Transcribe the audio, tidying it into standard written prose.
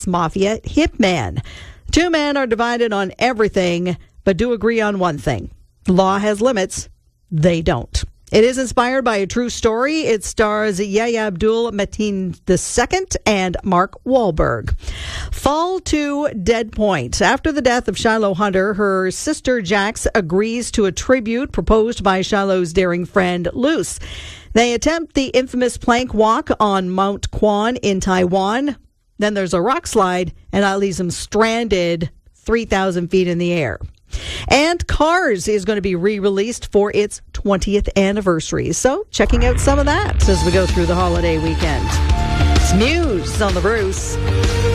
mafia hitman. Two men are divided on everything, but do agree on one thing. The law has limits. They don't. It is inspired by a true story. It stars Yahya Abdul-Mateen II and Mark Wahlberg. Fall to Dead Point. After the death of Shiloh Hunter, her sister Jax agrees to a tribute proposed by Shiloh's daring friend Luce. They attempt the infamous plank walk on Mount Quan in Taiwan. Then there's a rock slide, and that leaves them stranded 3,000 feet in the air. And Cars is going to be re-released for its 20th anniversary. So checking out some of that as we go through the holiday weekend. It's Muse on the Bruce.